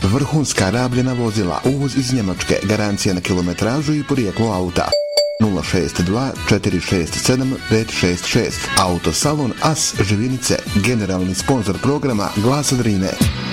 Vrhunska rabljena vozila, uvoz iz Njemačke, garancija na kilometražu i porijeklo auta. 062 467 566. Autosalon As Živinice, generalni sponzor programa Glasa Drine.